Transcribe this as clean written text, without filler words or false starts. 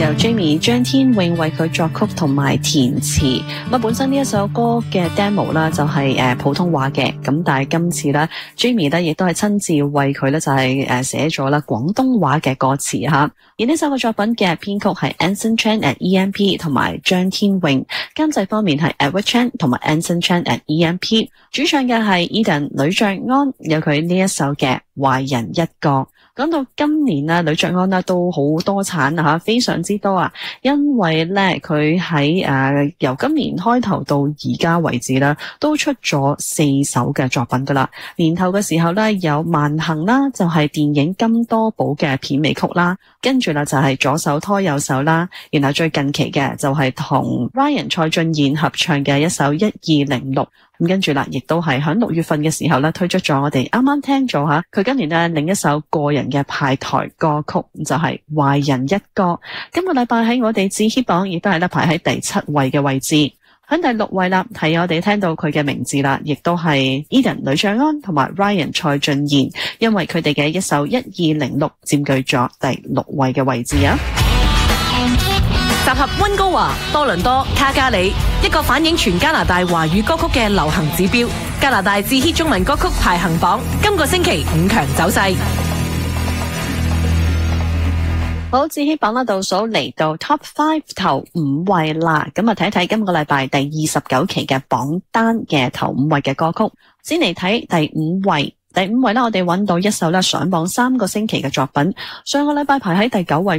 由 Jamie 張天穎為佢作曲同埋填詞。咁本身呢一首歌嘅 demo 啦就係普通話嘅，咁但係今次咧 Jamie 咧亦都係親自為佢咧就係寫咗啦廣東話嘅歌詞吓。而呢首嘅作品嘅編曲係 Anson Chan at EMP 同埋張天穎，監製方面係 Edward Chan 同埋 Anson Chan at EMP， 主唱嘅係 Eden 呂爵安，有佢呢一首嘅壞人一個。講到今年啊，呂爵安呢都好多產啊，非常之多啊，因為咧佢喺由今年開頭到而家為止啦，都出咗4首嘅作品噶啦。年頭嘅時候咧有慢行啦，就係電影金多寶嘅片尾曲啦，跟住啦就係左手拖右手啦，然後最近期嘅就係同 Ryan 蔡俊彥合唱嘅一首1206。咁跟住啦，亦都係喺6月份嘅時候咧推出咗我哋啱啱聽咗吓，佢今年咧另一首個人嘅派台歌曲就係壞人一個。今個禮拜喺我哋致 hit 榜亦都係咧排喺第7位嘅位置，喺第6位啦係我哋聽到佢嘅名字啦，亦都係 Eden 呂爵安同埋 Ryan 蔡俊彥，因為佢哋嘅一首1206佔據咗第6位嘅位置啊。 集合溫哥華、多倫多、卡加里，一個反映全加拿大華語歌曲嘅流行指標。加拿大致 hit 中文歌曲排行榜，今個星期5強走勢。 好，致 hit 榜啦，倒數嚟到 Top 5頭5位啦。咁啊睇睇今個禮拜第29期嘅榜單嘅頭5位嘅歌曲。先嚟睇第5位。第5位呢，我哋揾到一首呢上榜3個星期嘅作品，上個禮拜排喺第9位